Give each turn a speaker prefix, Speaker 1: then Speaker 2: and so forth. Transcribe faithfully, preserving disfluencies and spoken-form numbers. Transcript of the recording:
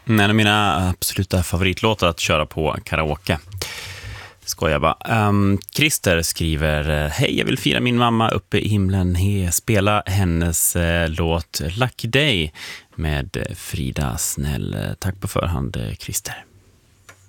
Speaker 1: En av mina absoluta favoritlåtar att köra på karaoke. Skojar bara. Um, Christer skriver: hej, jag vill fira min mamma uppe i himlen. He, spela hennes eh, låt Lucky Day med Frida Snäll. Tack på förhand, Christer.